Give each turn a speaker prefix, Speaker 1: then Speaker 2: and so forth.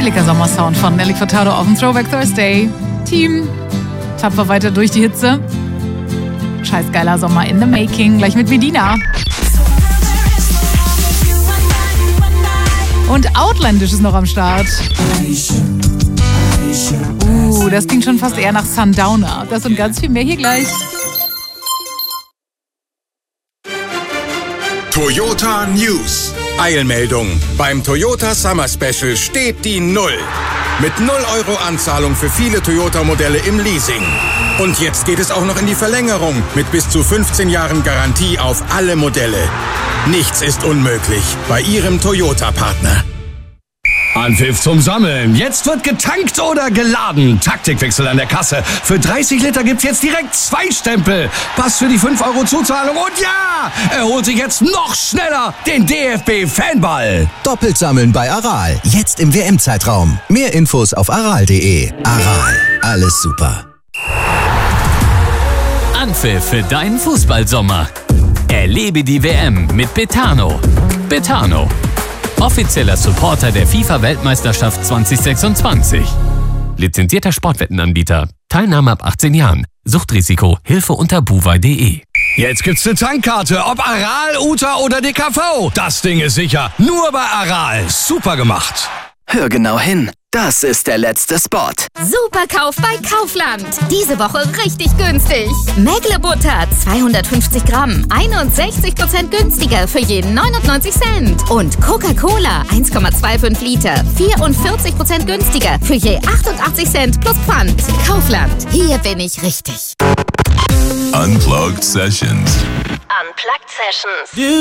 Speaker 1: chilliger Sommersound von Nelly Furtado auf dem Throwback Thursday. Team, tapfer weiter durch die Hitze. Scheiß geiler Sommer in the making. Gleich mit Medina. Und Outlandish ist noch am Start. Das klingt schon fast eher nach Sundowner. Das und ganz viel mehr hier gleich.
Speaker 2: Toyota News. Eilmeldung. Beim Toyota Summer Special steht die 0. Mit 0 € Anzahlung für viele Toyota-Modelle im Leasing. Und jetzt geht es auch noch in die Verlängerung mit bis zu 15 Jahren Garantie auf alle Modelle. Nichts ist unmöglich bei Ihrem Toyota-Partner.
Speaker 3: Anpfiff zum Sammeln. Jetzt wird getankt oder geladen. Taktikwechsel an der Kasse. Für 30 Liter gibt's jetzt direkt 2 Stempel. Pass für die 5 € Zuzahlung. Und ja, er holt sich jetzt noch schneller den DFB-Fanball.
Speaker 4: Doppelt sammeln bei Aral. Jetzt im WM-Zeitraum. Mehr Infos auf aral.de. Aral. Alles super.
Speaker 5: Anpfiff für deinen Fußballsommer. Erlebe die WM mit Betano. Betano. Offizieller Supporter der FIFA-Weltmeisterschaft 2026. Lizenzierter Sportwettenanbieter. Teilnahme ab 18 Jahren. Suchtrisiko. Hilfe unter buwei.de.
Speaker 3: Jetzt gibt's eine Tankkarte. Ob Aral, Uta oder DKV. Das Ding ist sicher. Nur bei Aral. Super gemacht.
Speaker 6: Hör genau hin. Das ist der letzte Spot.
Speaker 7: Superkauf bei Kaufland. Diese Woche richtig günstig. Mägle-Butter 250 Gramm, 61% günstiger für jeden 99 Cent. Und Coca-Cola 1,25 Liter, 44% günstiger für je 88 Cent plus Pfand. Kaufland, hier bin ich richtig.
Speaker 8: Unplugged Sessions.
Speaker 7: Unplugged Sessions.